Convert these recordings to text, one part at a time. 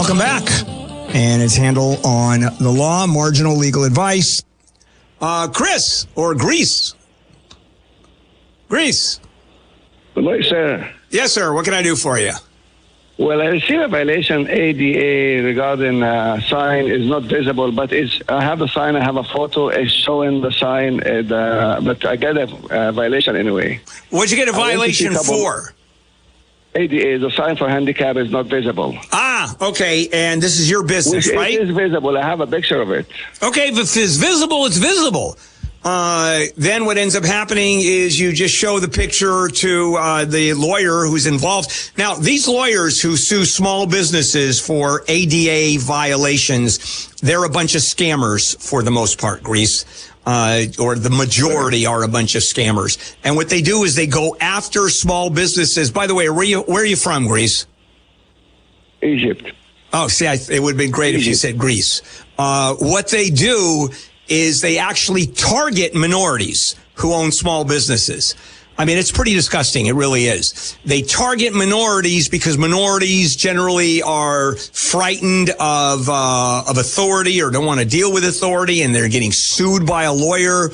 Welcome back. And its handle on the law, marginal legal advice. Chris, or Grease. Grease. Good morning, sir. Yes, sir. What can I do for you? Well, I received a violation ADA regarding sign is not visible, but I have the sign, I have a photo, it's showing the sign, but I get a violation anyway. What'd you get a violation for? ADA, the sign for handicap is not visible. Ah, okay, and this is your business, right? It is visible, I have a picture of it. Okay, if it's visible, it's visible. Then what ends up happening is you just show the picture to the lawyer who's involved. Now, these lawyers who sue small businesses for ADA violations, they're a bunch of scammers for the most part, Grease. Or the majority are a bunch of scammers. And what they do is they go after small businesses. By the way, where are you from, Grease? Egypt. Oh, see, it would have been great if you said Greece. What they do is they actually target minorities who own small businesses. I mean, it's pretty disgusting. It really is. They target minorities because minorities generally are frightened of authority or don't want to deal with authority, and they're getting sued by a lawyer.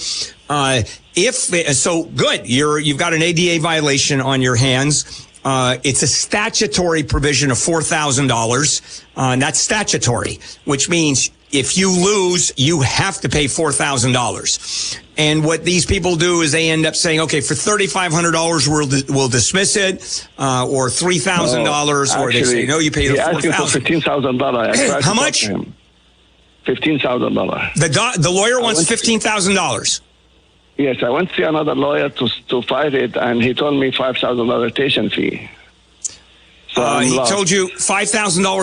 Good. You've got an ADA violation on your hands. It's a statutory provision of $4,000. That's statutory, which means if you lose, you have to pay $4,000. And what these people do is they end up saying, okay, for $3,500, we'll dismiss it, or $3,000, or they say, no, you paid $4,000. For $15,000. How much? $15,000. The lawyer wants $15,000. Yes, I went to see another lawyer to fight it, and he told me $5,000 tuition fee. So he told you $5,000